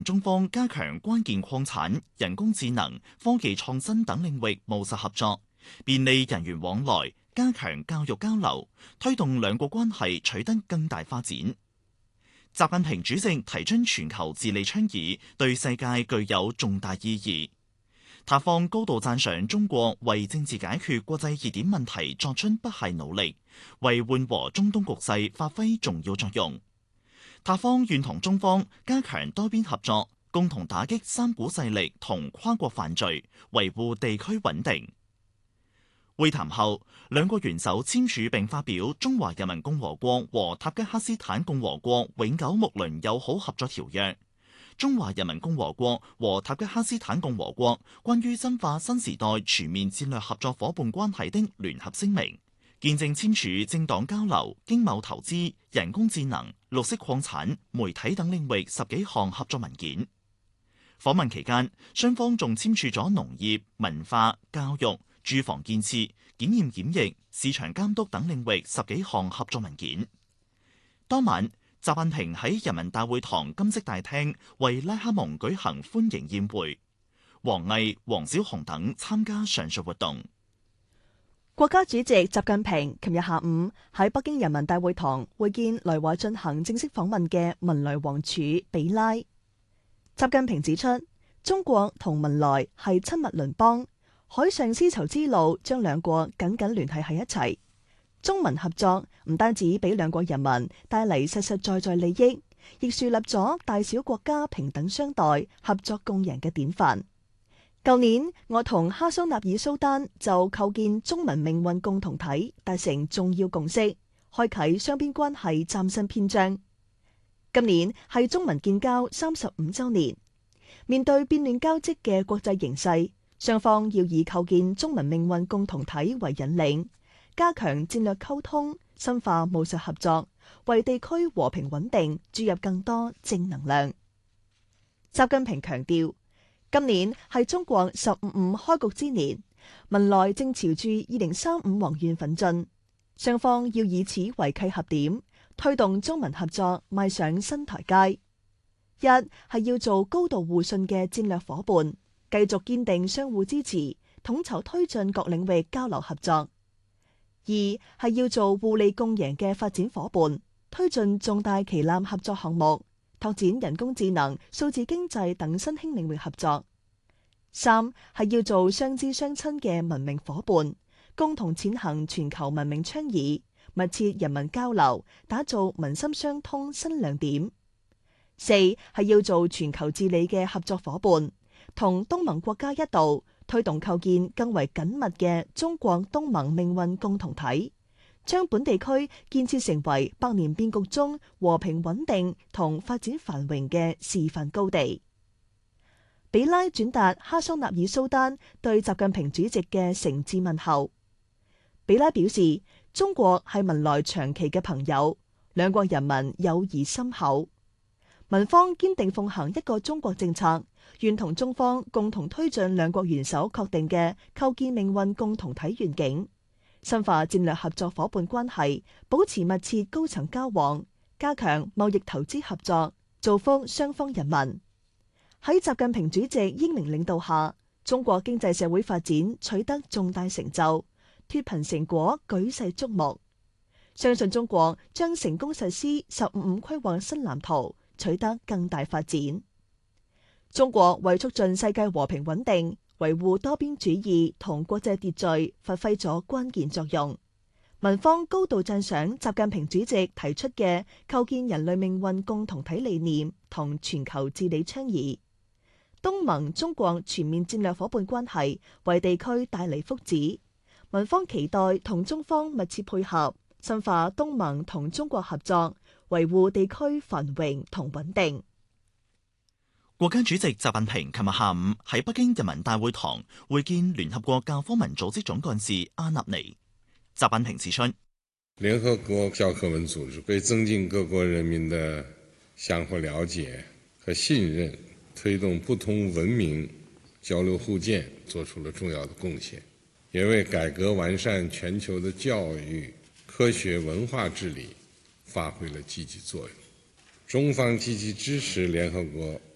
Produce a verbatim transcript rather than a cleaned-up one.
中方加強關鍵礦產、人工智能、科技創新等領域務實合作，便利人員往來，加強教育交流，推動兩國關係取得更大發展。習近平主席提出全球治理倡議，對世界具有重大意義。他方高度讚賞中國為政治解決國際熱點問題作出不懈努力，為緩和中東局勢發揮重要作用。他方願同中方加強多邊合作，共同打擊三股勢力同跨國犯罪，維護地區穩定。會談後，兩國元首簽署並發表《中華人民共和國和塔吉克斯坦共和國永久睦鄰友好合作條約》、《中華人民共和國和塔吉克斯坦共和國關於深化新時代全面戰略合作夥伴關係的聯合聲明》，見證簽署政黨交流、經貿投資、人工智能、綠色礦產、媒體等領域十幾項合作文件。訪問期間，雙方仲簽署咗農業、文化、教育、住房建設、檢驗檢疫、市場監督等領域十幾項合作文件。當晚，習近平喺人民大會堂金色大廳為拉赫蒙舉行歡迎宴會，王毅、黃小紅等參加上述活動。 國家主席習近平琴日下午喺北京人民大會堂會見來華進行正式訪問嘅文萊王儲比拉。習近平指出，中國同文萊係親密鄰邦，海上絲綢之路將兩國緊緊聯繫喺一齊。中文合作唔單止俾兩國人民帶嚟實實在在利益，亦樹立咗大小國家平等相待、合作共贏嘅典範。舊年，我同哈桑納爾蘇丹就構建中文命運共同體達成重要共識，開啟雙邊關係嶄新篇章。今年係中文建交三十五週年，面對變亂交織嘅國際形勢，雙方要以構建中文命運共同體為引領，加強戰略溝通，深化務實合作，為地區和平穩定注入更多正能量。習近平強調，今年係中國十五五開局之年，文萊正朝住二零三五宏願奮進，雙方要以此為契合點，推動中文合作邁上新台階。一係要做高度互信嘅戰略夥伴，繼續堅定相互支持，統籌推進各領域交流合作。二係要做互利共贏嘅發展夥伴，推進重大旗艦合作項目，拓展人工智能、數字經濟等新興領域合作。三係要做相知相親嘅文明夥伴，共同踐行全球文明倡議，密切人民交流，打造民心相通新亮點。四係要做全球治理嘅合作夥伴，同東盟國家一道推動構建更為緊密嘅中國東盟命運共同體，將本地區建設成為百年變局中和平穩定同發展繁榮嘅示範高地。比拉轉達哈桑納爾蘇丹對習近平主席嘅誠摯問候。比拉表示，中國係文萊長期嘅朋友，兩國人民友誼深厚。文方堅定奉行一個中國政策，願同中方共同推進兩國元首確定嘅構建命運共同體願景，深化戰略合作夥伴關係，保持密切高層交往，加強貿易投資合作，造福雙方人民。喺習近平主席英明領導下，中國經濟社會發展取得重大成就，脫貧成果舉世矚目。相信中國將成功實施十五五規劃新藍圖，取得更大發展。中國為促進世界和平穩定、維護多邊主義同國際秩序發揮咗關鍵作用。文方高度讚賞習近平主席提出嘅構建人類命運共同體理念同全球治理倡議。東盟中國全面戰略夥伴關係為地區帶嚟福祉，文方期待同中方密切配合，深化東盟同中國合作，維護地區繁榮同穩定。 國家主席習近平琴日下午喺北京人民大會堂會見聯合國教科文組織總幹事阿納尼。習近平指出， 聯合國教科文組織為增進各國人民的相互了解和信任，推動不同文明交流互鑑做出了重要的貢獻，也為改革完善全球的教育、科學文化治理發揮了積極作用。中方積極支持聯合國